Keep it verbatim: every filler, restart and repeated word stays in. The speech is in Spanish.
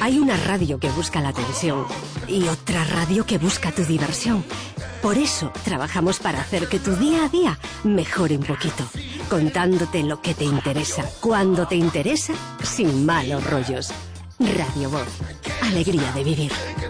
Hay una radio que busca la atención y otra radio que busca tu diversión. Por eso trabajamos para hacer que tu día a día mejore un poquito, contándote lo que te interesa, cuando te interesa, sin malos rollos. Radio Voz, alegría de vivir.